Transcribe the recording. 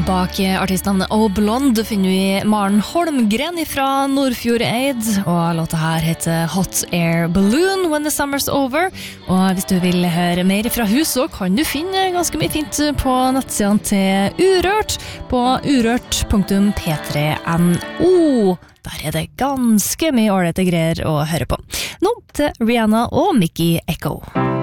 bak artistene og Blond finner vi Maren Holmgren fra Nordfjordeid, og låta her heter Hot Air Balloon When the Summer's Over. Og hvis du vil høre mer fra hus, så kan du finne ganske mye fint på nettsiden til Urørt, på urørt.p3.no. Der det ganske mye ålreite greier å høre på. Nå til Rihanna og Mickey Echo.